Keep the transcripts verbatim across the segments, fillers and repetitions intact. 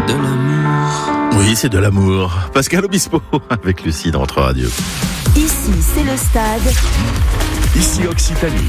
de l'amour. Oui, c'est de l'amour. Pascal Obispo avec Lucie dans Entre Radio. Ici, c'est le stade. Ici, Occitanie.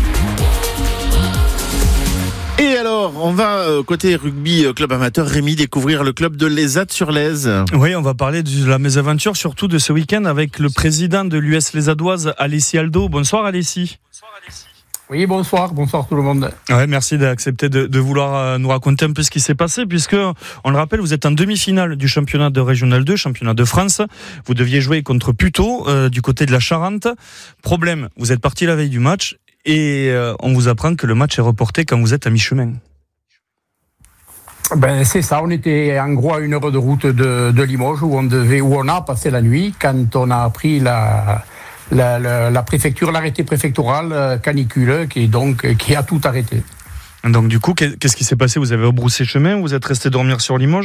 Et alors, on va euh, côté rugby euh, club amateur, Rémi, découvrir le club de l'Ezat-sur-Lèze. Oui, on va parler de la mésaventure, surtout de ce week-end, avec le président de l'U S Lézadoise, Alessi Aldo. Bonsoir Alessi. Oui, bonsoir, bonsoir tout le monde. Ouais, merci d'accepter de, de vouloir euh, nous raconter un peu ce qui s'est passé, puisque, on le rappelle, vous êtes en demi-finale du championnat de Régional deux, championnat de France. Vous deviez jouer contre Puteaux, euh, du côté de la Charente. Problème, vous êtes parti la veille du match et euh, on vous apprend que le match est reporté quand vous êtes à mi-chemin. Ben, c'est ça, on était en gros à une heure de route de, de Limoges, où on devait, où on a passé la nuit, quand on a appris la... La, la, la préfecture, l'arrêté préfectoral euh, canicule qui, est donc, euh, qui a tout arrêté. Donc du coup, qu'est-ce qui s'est passé ? Vous avez rebroussé chemin ? Vous êtes resté dormir sur Limoges ?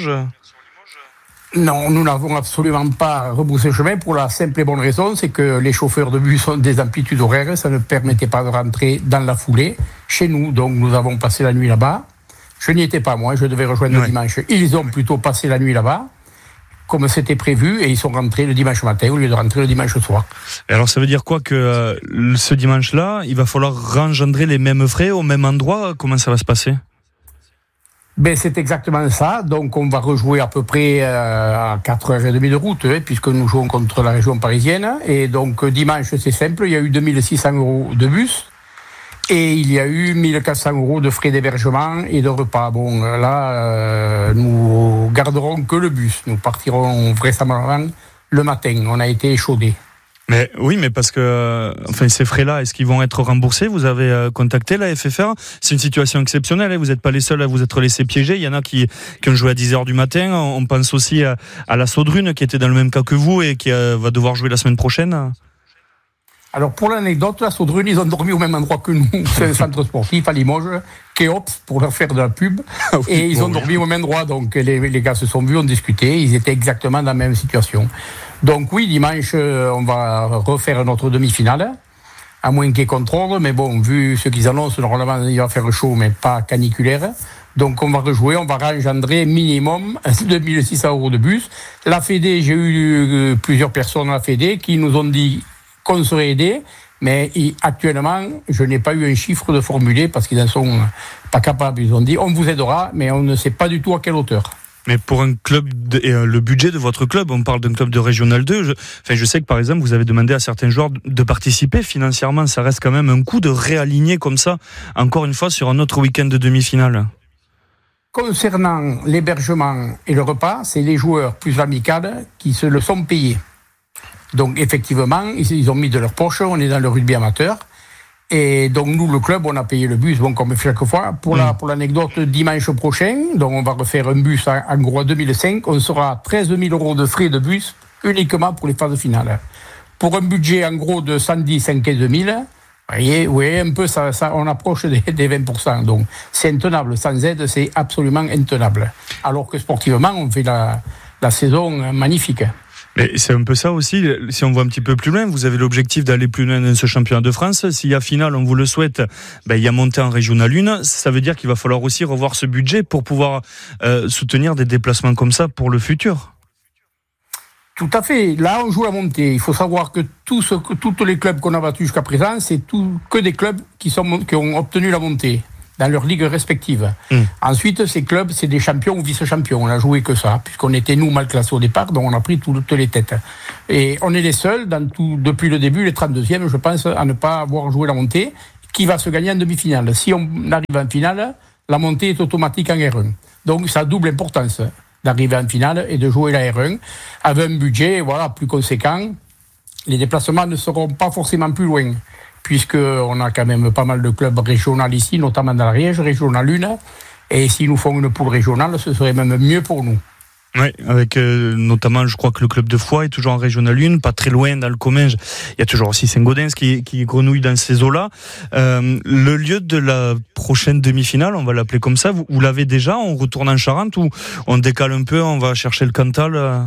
Non, nous n'avons absolument pas rebroussé chemin pour la simple et bonne raison, c'est que les chauffeurs de bus ont des amplitudes horaires, ça ne permettait pas de rentrer dans la foulée chez nous. Donc nous avons passé la nuit là-bas. Je n'y étais pas moi, je devais rejoindre ouais. le dimanche. Ils ont plutôt passé la nuit là-bas, comme c'était prévu, et ils sont rentrés le dimanche matin au lieu de rentrer le dimanche soir. Et alors ça veut dire quoi que euh, ce dimanche-là, il va falloir engendrer les mêmes frais au même endroit ? Comment ça va se passer ? Ben, c'est exactement ça. Donc on va rejouer à peu près euh, à quatre heures trente de route, hein, puisque nous jouons contre la région parisienne. Et donc dimanche, c'est simple, il y a eu deux mille six cents euros de bus. Et il y a eu mille quatre cents euros de frais d'hébergement et de repas. Bon, là, euh, nous garderons que le bus. Nous partirons vraisemblablement le matin. On a été échaudés. Mais oui, mais parce que enfin, ces frais-là, est-ce qu'ils vont être remboursés ? Vous avez euh, contacté la F F R ? C'est une situation exceptionnelle. Hein, vous n'êtes pas les seuls à vous être laissés piéger. Il y en a qui, qui ont joué à dix heures du matin. On pense aussi à, à la Saudrune qui était dans le même cas que vous et qui euh, va devoir jouer la semaine prochaine. Alors, pour l'anecdote, la Saudrune, ils ont dormi au même endroit que nous. C'est le centre sportif à Limoges, Kéops, pour leur faire de la pub. Ah oui, et ils bon, ont dormi oui. au même endroit. Donc, les, les gars se sont vus, ont discuté. Ils étaient exactement dans la même situation. Donc, oui, dimanche, on va refaire notre demi-finale. À moins qu'il y ait contrôle. Mais bon, vu ce qu'ils annoncent, normalement, il va faire chaud, mais pas caniculaire. Donc, on va rejouer. On va engendrer minimum deux mille six cents euros de bus. La Fédé, j'ai eu plusieurs personnes à la Fédé qui nous ont dit qu'on serait aidé, mais actuellement, je n'ai pas eu un chiffre de formulé parce qu'ils n'en sont pas capables. Ils ont dit, on vous aidera, mais on ne sait pas du tout à quelle hauteur. Mais pour un club, de, et le budget de votre club, on parle d'un club de Régional deux, je, enfin, je sais que par exemple, vous avez demandé à certains joueurs de participer financièrement, ça reste quand même un coût de réaligner comme ça, encore une fois, sur un autre week-end de demi-finale. Concernant l'hébergement et le repas, c'est les joueurs plus amicales qui se le sont payés. Donc effectivement, ils ont mis de leur poche, on est dans le rugby amateur. Et donc nous, le club, on a payé le bus, bon, comme chaque fois. Pour, mmh. la, pour l'anecdote, dimanche prochain, donc on va refaire un bus en, en gros à deux mille cinq, on sera à treize mille euros de frais de bus uniquement pour les phases finales. Pour un budget en gros de cent dix à cent quinze mille, vous voyez, oui, un peu, ça, ça, on approche des, des vingt pour cent. Donc c'est intenable, sans aide, c'est absolument intenable. Alors que sportivement, on fait la, la saison magnifique. Mais c'est un peu ça aussi, si on voit un petit peu plus loin, vous avez l'objectif d'aller plus loin dans ce championnat de France. S'il y a finale, on vous le souhaite, ben, il y a montée en Régional un. Ça veut dire qu'il va falloir aussi revoir ce budget pour pouvoir euh, soutenir des déplacements comme ça pour le futur. Tout à fait. Là, on joue la montée. Il faut savoir que tous ce, tous les clubs qu'on a battus jusqu'à présent, c'est tout, que des clubs qui, sont, qui ont obtenu la montée dans leurs ligues respectives. Mmh. Ensuite, ces clubs, c'est des champions ou vice-champions. On n'a joué que ça, puisqu'on était, nous, mal classés au départ, donc on a pris toutes les têtes. Et on est les seuls, dans tout, depuis le début, les trente-deuxièmes, je pense, à ne pas avoir joué la montée, qui va se gagner en demi-finale. Si on arrive en finale, la montée est automatique en R un. Donc, ça a double importance d'arriver en finale et de jouer la R un, avec un budget voilà, plus conséquent. Les déplacements ne seront pas forcément plus loin, puisqu'on a quand même pas mal de clubs régionaux ici, notamment dans l'Ariège, Régional un. Et s'ils nous font une poule régionale, ce serait même mieux pour nous. Oui, avec euh, notamment, je crois que le club de Foix est toujours en Régional un, pas très loin dans le Comminges. Il y a toujours aussi Saint-Gaudens qui, qui grenouille dans ces eaux-là. Euh, le lieu de la prochaine demi-finale, on va l'appeler comme ça, vous, vous l'avez déjà ? On retourne en Charente ou on décale un peu, on va chercher le Cantal euh...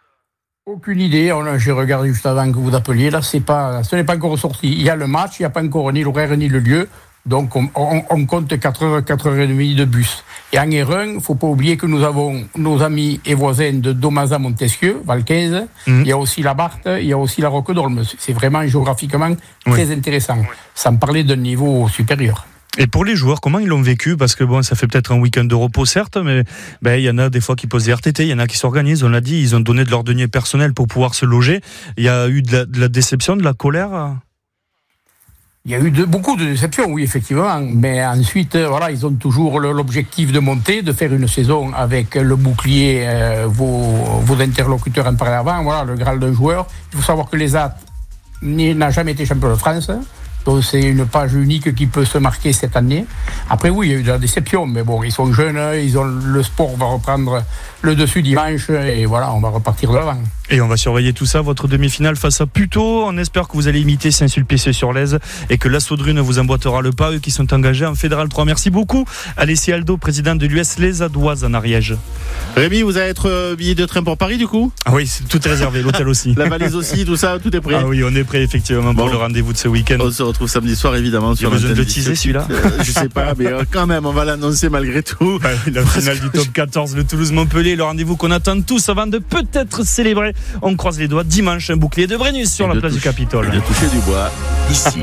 Aucune idée. On a, j'ai regardé juste avant que vous appeliez. Là, c'est pas, ce n'est pas encore sorti. Il y a le match, il n'y a pas encore ni l'horaire ni le lieu. Donc on, on, on compte quatre heures, quatre heures trente de bus. Et en R un, il ne faut pas oublier que nous avons nos amis et voisins de Domaza-Montesquieu, Val quinze, mmh. il y a aussi la Barthe, il y a aussi la Roque d'Olme. C'est vraiment géographiquement très oui. intéressant, sans parler d'un niveau supérieur. Et pour les joueurs, comment ils l'ont vécu? Parce que bon, ça fait peut-être un week-end de repos, certes, mais ben, il y en a des fois qui posent des R T T, il y en a qui s'organisent, on l'a dit, ils ont donné de leur denier personnel pour pouvoir se loger. Il y a eu de la, de la déception, de la colère? Il y a eu de, beaucoup de déceptions, oui, effectivement. Mais ensuite, euh, voilà, ils ont toujours le, l'objectif de monter, de faire une saison avec le bouclier, euh, vos, vos interlocuteurs en parlaient avant, voilà, le Graal d'un joueur. Il faut savoir que les A T n'a jamais été champion de France. Donc c'est une page unique qui peut se marquer cette année. Après oui, il y a eu de la déception, mais bon, ils sont jeunes, ils ont le sport va reprendre le dessus dimanche et voilà, on va repartir de l'avant. Et on va surveiller tout ça, votre demi-finale face à Puteaux. On espère que vous allez imiter Saint-Sulpice-sur-Lèze et que l'Assaut de Rune vous emboîtera le pas, eux qui sont engagés en Fédéral trois. Merci beaucoup. Alessia Aldo, président de l'U S Les Adoises en Ariège. Rémi, vous allez être billet de train pour Paris du coup? Ah oui, tout est réservé, l'hôtel aussi. La valise aussi, tout ça, tout est prêt? Ah oui, on est prêt effectivement pour bon. le rendez-vous de ce week-end. On se retrouve samedi soir évidemment. Tu as besoin de le teaser celui-là? euh, Je sais pas, mais euh, quand même, on va l'annoncer malgré tout. Ouais, la finale du top quatorze, le Toulouse-Montpellier, le rendez-vous qu'on attend tous avant de peut-être célébrer. On croise les doigts. Dimanche, un bouclier de Brennus sur et la place touche, du Capitole. De toucher du bois. Ici,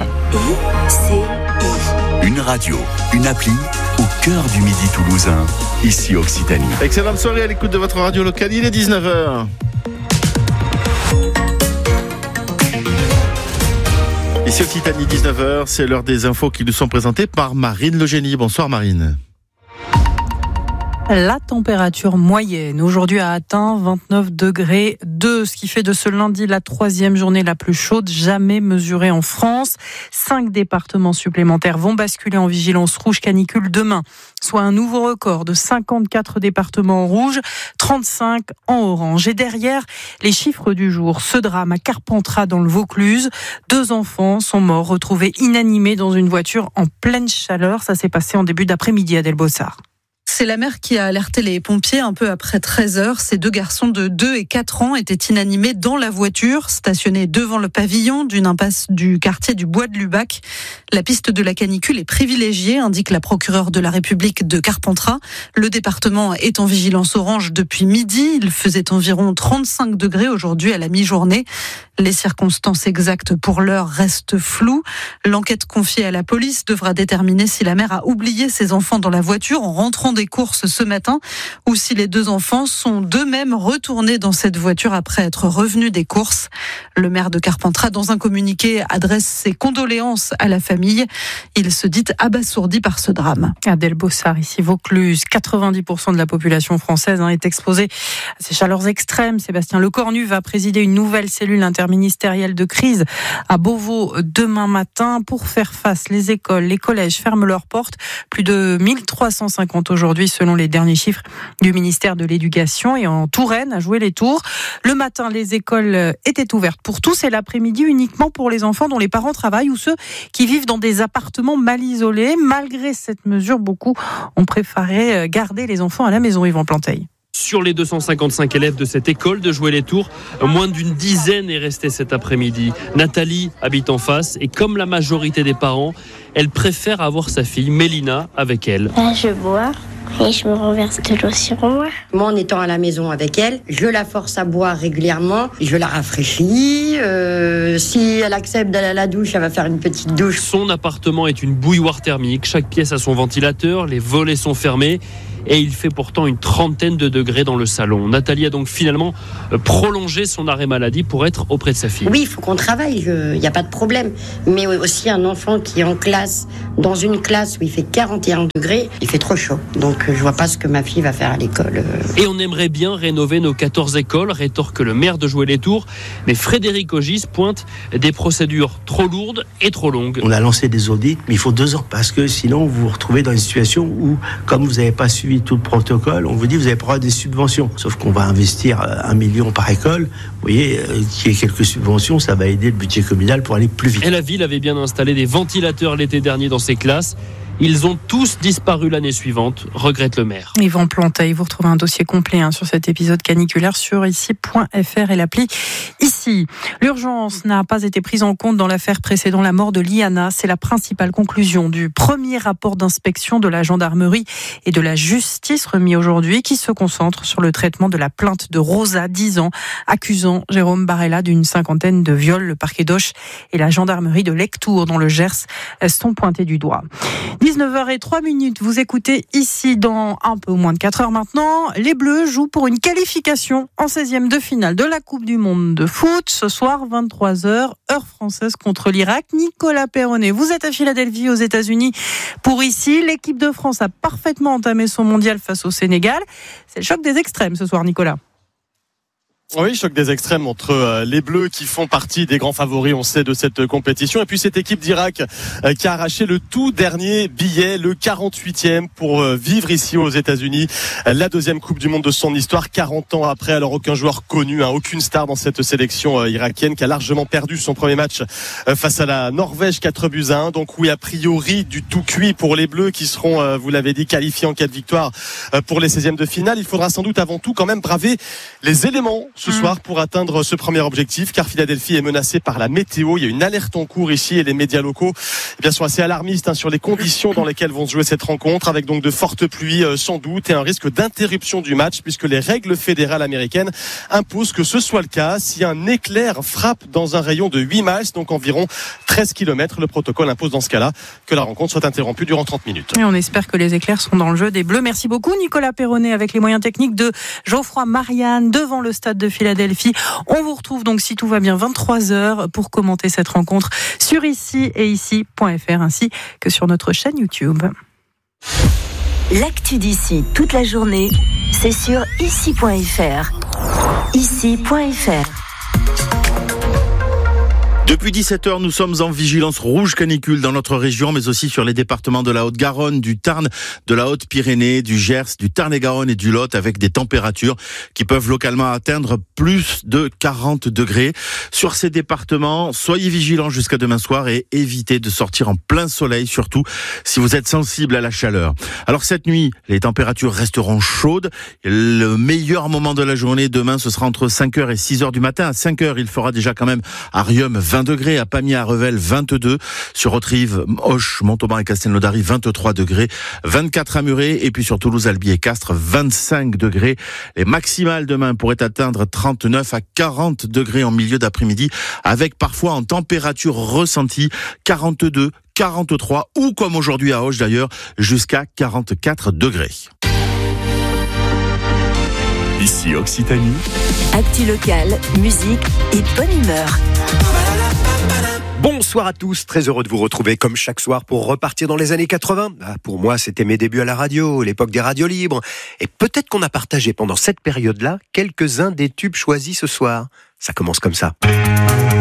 une radio, une appli au cœur du midi toulousain. Ici Occitanie. Excellente soirée à l'écoute de votre radio locale. Il est dix-neuf heures. Ici Occitanie, dix-neuf heures. C'est l'heure des infos qui nous sont présentées par Marine Legénie. Bonsoir Marine. La température moyenne aujourd'hui a atteint vingt-neuf degrés deux, ce qui fait de ce lundi la troisième journée la plus chaude jamais mesurée en France. Cinq départements supplémentaires vont basculer en vigilance rouge canicule demain, soit un nouveau record de cinquante-quatre départements en rouge, trente-cinq en orange. Et derrière les chiffres du jour, ce drame à Carpentras dans le Vaucluse. Deux enfants sont morts, retrouvés inanimés dans une voiture en pleine chaleur. Ça s'est passé en début d'après-midi à Delbossard. C'est la mère qui a alerté les pompiers un peu après treize heures. Ces deux garçons de deux et quatre ans étaient inanimés dans la voiture, stationnée devant le pavillon d'une impasse du quartier du Bois de Lubac. La piste de la canicule est privilégiée, indique la procureure de la République de Carpentras. Le département est en vigilance orange depuis midi. Il faisait environ trente-cinq degrés aujourd'hui à la mi-journée. Les circonstances exactes pour l'heure restent floues. L'enquête confiée à la police devra déterminer si la mère a oublié ses enfants dans la voiture en rentrant des courses ce matin ou si les deux enfants sont d'eux-mêmes retournés dans cette voiture après être revenus des courses. Le maire de Carpentras, dans un communiqué, adresse ses condoléances à la famille. Il se dit abasourdi par ce drame. À Delbossard, ici Vaucluse, quatre-vingt-dix pour cent de la population française hein, est exposée à ces chaleurs extrêmes. Sébastien Lecornu va présider une nouvelle cellule interministérielle de crise à Beauvau demain matin pour faire face. Les écoles, les collèges ferment leurs portes. Plus de mille trois cent cinquante aujourd'hui selon les derniers chiffres du ministère de l'Éducation, et en Touraine à jouer les tours. Le matin, les écoles étaient ouvertes pour tous et l'après-midi uniquement pour les enfants dont les parents travaillent ou ceux qui vivent dans des appartements mal isolés. Malgré cette mesure, beaucoup ont préféré garder les enfants à la maison. Yvan Planteil. Sur les deux cent cinquante-cinq élèves de cette école de Jouer-les-Tours, moins d'une dizaine est restée cet après-midi. Nathalie habite en face et comme la majorité des parents, elle préfère avoir sa fille Mélina avec elle. Là, je bois et je me renverse de l'eau sur moi. Moi, en étant à la maison avec elle, je la force à boire régulièrement, je la rafraîchis. Euh, si elle accepte d'aller à la douche, elle va faire une petite douche. Son appartement est une bouilloire thermique. Chaque pièce a son ventilateur, les volets sont fermés. Et il fait pourtant une trentaine de degrés dans le salon. Nathalie a donc finalement prolongé son arrêt maladie pour être auprès de sa fille. Oui, il faut qu'on travaille, il n'y a pas de problème. Mais aussi un enfant qui est en classe, dans une classe où il fait quarante et un degrés, il fait trop chaud. Donc je ne vois pas ce que ma fille va faire à l'école. Et on aimerait bien rénover nos quatorze écoles, rétorque le maire de Jouer-les-Tours. Mais Frédéric Ogis pointe des procédures trop lourdes et trop longues. On a lancé des audits, mais il faut deux ans. Parce que sinon, vous vous retrouvez dans une situation où, comme vous n'avez pas suivi tout le protocole, on vous dit vous avez pas des subventions. Sauf qu'on va investir un million par école. Vous voyez, euh, qu'il y ait quelques subventions, ça va aider le budget communal pour aller plus vite. Et la ville avait bien installé des ventilateurs l'été dernier dans ses classes. Ils ont tous disparu l'année suivante, regrette le maire. Yvan Planteil, vous retrouvez un dossier complet hein, sur cet épisode caniculaire sur ici point f r et l'appli Ici. L'urgence n'a pas été prise en compte dans l'affaire précédant la mort de Liana. C'est la principale conclusion du premier rapport d'inspection de la gendarmerie et de la justice remis aujourd'hui, qui se concentre sur le traitement de la plainte de Rosa, dix ans, accusant Jérôme Barella d'une cinquantaine de viols. Le parquet d'Auch et la gendarmerie de Lectoure, dans le Gers, sont pointés du doigt. dix-neuf heures zéro trois minutes, vous écoutez Ici dans un peu moins de quatre heures maintenant. Les Bleus jouent pour une qualification en seizième de finale de la Coupe du Monde de foot. Ce soir, vingt-trois heures, heure française contre l'Irak. Nicolas Perronnet, vous êtes à Philadelphie, aux États-Unis, pour Ici. L'équipe de France a parfaitement entamé son mondial face au Sénégal. C'est le choc des extrêmes ce soir, Nicolas. Oui, choc des extrêmes entre euh, les Bleus qui font partie des grands favoris, on sait, de cette compétition, et puis cette équipe d'Irak euh, qui a arraché le tout dernier billet, le quarante-huitième, pour euh, vivre ici aux États-Unis euh, la deuxième Coupe du Monde de son histoire, quarante ans après. Alors aucun joueur connu, hein, aucune star dans cette sélection euh, irakienne, qui a largement perdu son premier match euh, face à la Norvège, quatre buts à un. Donc oui, a priori du tout cuit pour les Bleus, qui seront, euh, vous l'avez dit, qualifiés en cas de victoire euh, pour les seizièmes de finale. Il faudra sans doute avant tout quand même braver les éléments ce soir pour atteindre ce premier objectif, car Philadelphie est menacée par la météo. Il y a une alerte en cours ici et les médias locaux eh bien, sont assez alarmistes hein, sur les conditions dans lesquelles vont se jouer cette rencontre, avec donc de fortes pluies euh, sans doute, et un risque d'interruption du match, puisque les règles fédérales américaines imposent que ce soit le cas si un éclair frappe dans un rayon de huit miles, donc environ treize kilomètres. Le protocole impose dans ce cas-là que la rencontre soit interrompue durant trente minutes. Et on espère que les éclairs sont dans le jeu des Bleus. Merci beaucoup Nicolas Perronnet, avec les moyens techniques de Geoffroy Marianne devant le stade de Philadelphie. On vous retrouve donc, si tout va bien, vingt-trois heures pour commenter cette rencontre sur Ici et ici point f r, ainsi que sur notre chaîne YouTube. L'actu d'ici toute la journée, c'est sur ici point f r. ici point f r. Depuis dix-sept heures, nous sommes en vigilance rouge canicule dans notre région, mais aussi sur les départements de la Haute-Garonne, du Tarn, de la Haute-Pyrénées, du Gers, du Tarn-et-Garonne et du Lot, avec des températures qui peuvent localement atteindre plus de quarante degrés. Sur ces départements, soyez vigilants jusqu'à demain soir et évitez de sortir en plein soleil, surtout si vous êtes sensible à la chaleur. Alors cette nuit, les températures resteront chaudes. Le meilleur moment de la journée demain, ce sera entre cinq heures et six heures du matin. À cinq heures, il fera déjà quand même à Riom vingt degrés, à Pamiers, à Revel vingt-deux, sur Haute-Rive, Auch, Montauban et Castelnaudary vingt-trois degrés, vingt-quatre à Muret, et puis sur Toulouse, Albi et Castres vingt-cinq degrés. Les maximales demain pourraient atteindre trente-neuf à quarante degrés en milieu d'après-midi, avec parfois en température ressentie quarante-deux, quarante-trois, ou comme aujourd'hui à Auch d'ailleurs, jusqu'à quarante-quatre degrés. Ici Occitanie. Actu locale, musique et bonne humeur. Bonsoir à tous, très heureux de vous retrouver comme chaque soir pour repartir dans les années quatre-vingts. Ah, pour moi, c'était mes débuts à la radio, l'époque des radios libres. Et peut-être qu'on a partagé pendant cette période-là quelques-uns des tubes choisis ce soir. Ça commence comme ça.